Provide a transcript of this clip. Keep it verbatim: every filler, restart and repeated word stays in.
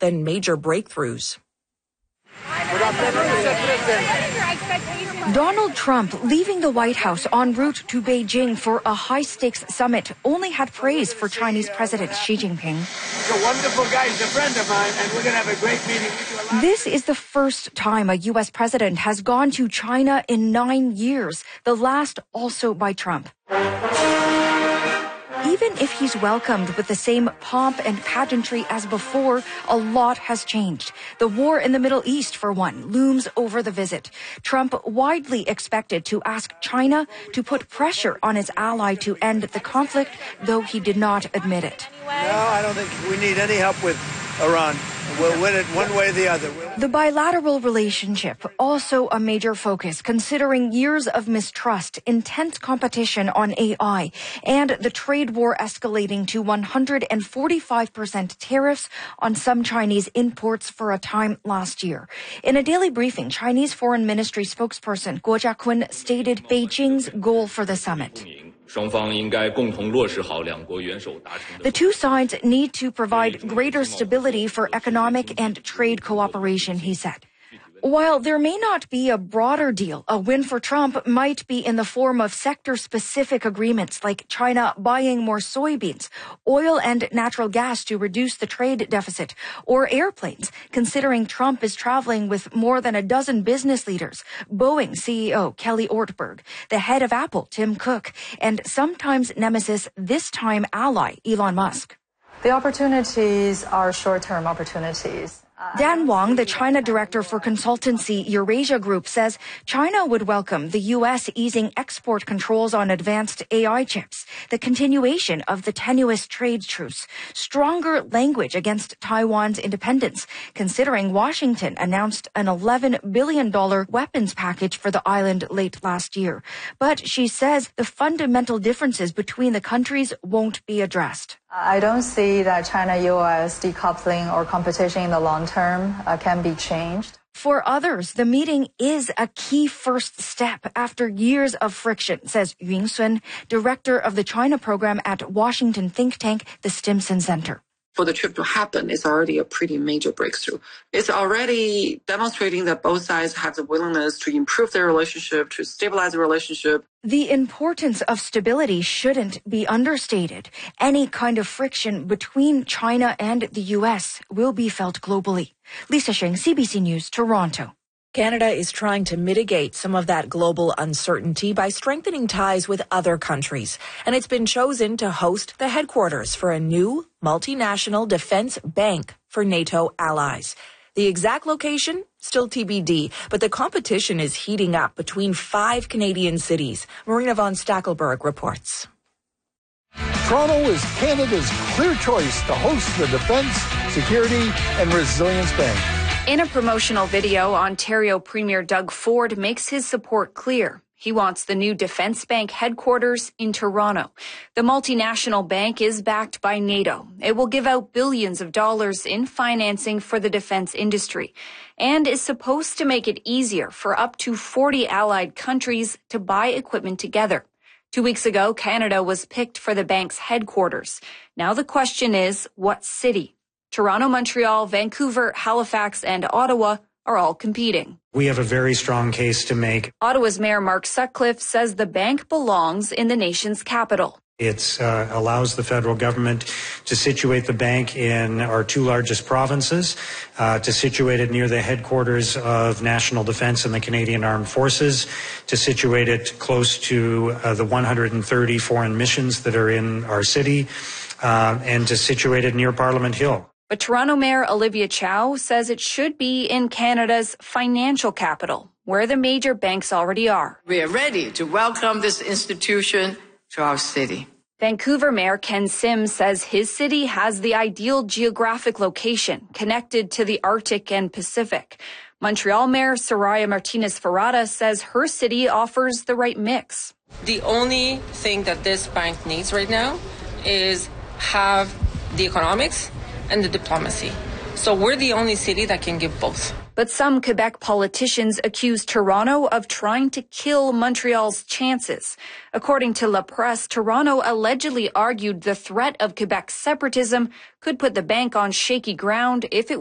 than major breakthroughs. Donald Trump, leaving the White House en route to Beijing for a high-stakes summit, only had praise for Chinese President Xi Jinping. He's a wonderful guy. He's a friend of mine, and we're going to have a great meeting. This is the first time a U S president has gone to China in nine years, the last also by Trump. Even if he's welcomed with the same pomp and pageantry as before, a lot has changed. The war in the Middle East, for one, looms over the visit. Trump widely expected to ask China to put pressure on its ally to end the conflict, though he did not admit it. No, I don't think we need any help with Iran. We'll win it one way or the other. We'll... The bilateral relationship, also a major focus, considering years of mistrust, intense competition on A I, and the trade war escalating to one hundred forty-five percent tariffs on some Chinese imports for a time last year. In a daily briefing, Chinese Foreign Ministry spokesperson Guo Jiakun stated Beijing's goal for the summit. The two sides need to provide greater stability for economic and trade cooperation, he said. While there may not be a broader deal, a win for Trump might be in the form of sector-specific agreements like China buying more soybeans, oil and natural gas to reduce the trade deficit, or airplanes, considering Trump is traveling with more than a dozen business leaders, Boeing C E O Kelly Ortberg, the head of Apple Tim Cook, and sometimes nemesis, this time ally Elon Musk. The opportunities are short-term opportunities. Dan Wang, the China director for consultancy Eurasia Group, says China would welcome the U S easing export controls on advanced A I chips, the continuation of the tenuous trade truce, stronger language against Taiwan's independence, considering Washington announced an eleven billion dollars weapons package for the island late last year. But she says the fundamental differences between the countries won't be addressed. I don't see that China-U S decoupling or competition in the long term uh, can be changed. For others, the meeting is a key first step after years of friction, says Yun Sun, director of the China program at Washington think tank, the Stimson Center. For the trip to happen, it's already a pretty major breakthrough. It's already demonstrating that both sides have the willingness to improve their relationship, to stabilize the relationship. The importance of stability shouldn't be understated. Any kind of friction between China and the U S will be felt globally. Lisa Sheng, C B C News, Toronto. Canada is trying to mitigate some of that global uncertainty by strengthening ties with other countries. And it's been chosen to host the headquarters for a new multinational defense bank for NATO allies. The exact location, still T B D, but the competition is heating up between five Canadian cities. Marina von Stackelberg reports. Toronto is Canada's clear choice to host the Defence, Security and Resilience Bank. In a promotional video, Ontario Premier Doug Ford makes his support clear. He wants the new Defence Bank headquarters in Toronto. The multinational bank is backed by NATO. It will give out billions of dollars in financing for the defense industry and is supposed to make it easier for up to forty allied countries to buy equipment together. Two weeks ago, Canada was picked for the bank's headquarters. Now the question is, what city? Toronto, Montreal, Vancouver, Halifax, and Ottawa are all competing. We have a very strong case to make. Ottawa's Mayor Mark Sutcliffe says the bank belongs in the nation's capital. It uh, allows the federal government to situate the bank in our two largest provinces, uh, to situate it near the headquarters of national defense and the Canadian Armed Forces, to situate it close to uh, the one hundred thirty foreign missions that are in our city, uh, and to situate it near Parliament Hill. But Toronto Mayor Olivia Chow says it should be in Canada's financial capital, where the major banks already are. We are ready to welcome this institution to our city. Vancouver Mayor Ken Sims says his city has the ideal geographic location, connected to the Arctic and Pacific. Montreal Mayor Soraya Martinez-Ferrada says her city offers the right mix. The only thing that this bank needs right now is have the economics and the diplomacy. So we're the only city that can give both. But some Quebec politicians accuse Toronto of trying to kill Montreal's chances. According to La Presse, Toronto allegedly argued the threat of Quebec's separatism could put the bank on shaky ground if it